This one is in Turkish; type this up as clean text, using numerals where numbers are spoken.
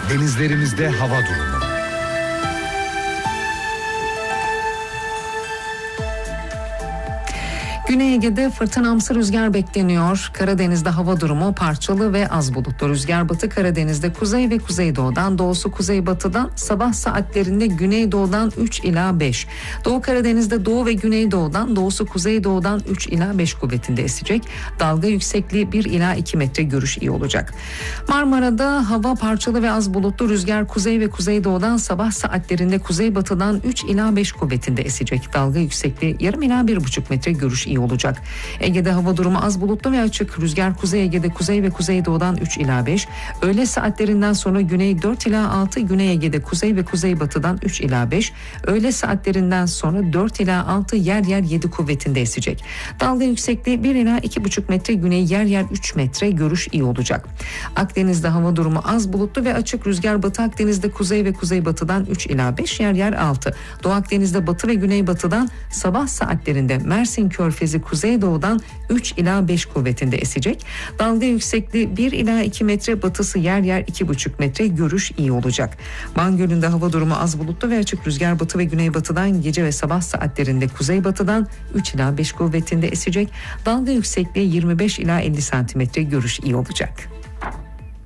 Denizlerimizde hava durumu. Güney Ege'de fırtınamsı rüzgar bekleniyor. Karadeniz'de hava durumu parçalı ve az bulutlu. Rüzgar Batı Karadeniz'de kuzey ve kuzeydoğudan, doğusu kuzeybatıdan, sabah saatlerinde güneydoğudan 3 ila 5. Doğu Karadeniz'de doğu ve güneydoğudan, doğusu kuzeydoğudan 3 ila 5 kuvvetinde esecek. Dalga yüksekliği 1 ila 2 metre, görüş iyi olacak. Marmara'da hava parçalı ve az bulutlu. Rüzgar kuzey ve kuzeydoğudan, sabah saatlerinde kuzeybatıdan 3 ila 5 kuvvetinde esecek. Dalga yüksekliği yarım ila 1,5 metre, görüş iyi olacak. Ege'de hava durumu az bulutlu ve açık. Rüzgar Kuzey Ege'de kuzey ve kuzeydoğudan 3 ila 5. Öğle saatlerinden sonra güney 4 ila 6. Güney Ege'de kuzey ve kuzeybatıdan 3 ila 5. Öğle saatlerinden sonra 4 ila 6, yer yer 7 kuvvetinde esecek. Dalga yüksekliği 1 ila 2,5 metre, güney yer yer 3 metre, görüş iyi olacak. Akdeniz'de hava durumu az bulutlu ve açık. Rüzgar Batı Akdeniz'de kuzey ve kuzeybatıdan 3 ila 5, yer yer 6. Doğu Akdeniz'de batı ve güneybatıdan sabah saatlerinde Mersin Körfezi kuzeydoğudan 3 ila 5 kuvvetinde esecek. Dalga yüksekliği 1 ila 2 metre, batısı yer yer 2,5 metre, görüş iyi olacak. Van Gölü'nde hava durumu az bulutlu ve açık. Rüzgar batı ve güneybatıdan gece ve sabah saatlerinde kuzeybatıdan 3 ila 5 kuvvetinde esecek. Dalga yüksekliği 25 ila 50 santimetre, görüş iyi olacak.